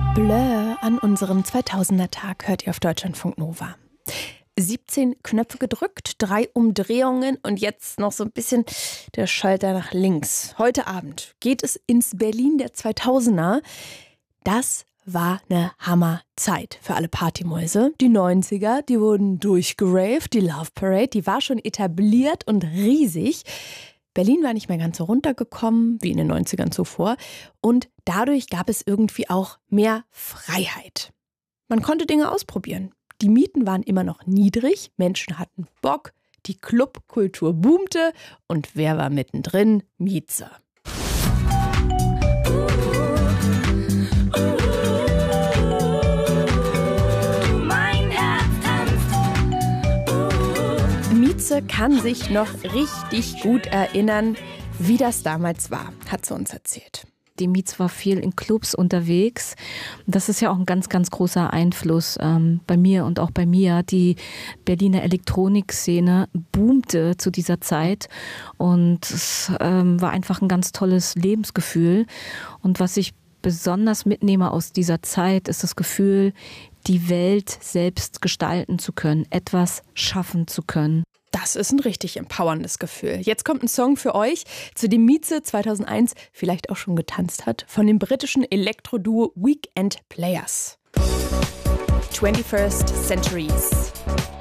Blur an unserem 2000er-Tag hört ihr auf Deutschlandfunk Nova. 17 Knöpfe gedrückt, 3 Umdrehungen und jetzt noch so ein bisschen der Schalter nach links. Heute Abend geht es ins Berlin der 2000er. Das war eine Hammerzeit für alle Partymäuse. Die 90er, die wurden durchgeraved, die Love Parade, die war schon etabliert und riesig. Berlin war nicht mehr ganz so runtergekommen wie in den 90ern zuvor und dadurch gab es irgendwie auch mehr Freiheit. Man konnte Dinge ausprobieren. Die Mieten waren immer noch niedrig, Menschen hatten Bock, die Clubkultur boomte und wer war mittendrin? Mieze. Mieze kann sich noch richtig gut erinnern, wie das damals war, hat sie uns erzählt. Die Miez war viel in Clubs unterwegs. Das ist ja auch ein ganz, ganz großer Einfluss bei mir und auch bei mir. Die Berliner Elektronikszene boomte zu dieser Zeit und es war einfach ein ganz tolles Lebensgefühl. Und was ich besonders mitnehme aus dieser Zeit, ist das Gefühl, die Welt selbst gestalten zu können, etwas schaffen zu können. Das ist ein richtig empowerndes Gefühl. Jetzt kommt ein Song für euch, zu dem Mieze 2001 vielleicht auch schon getanzt hat, von dem britischen Elektro-Duo Weekend Players. 21st Centuries.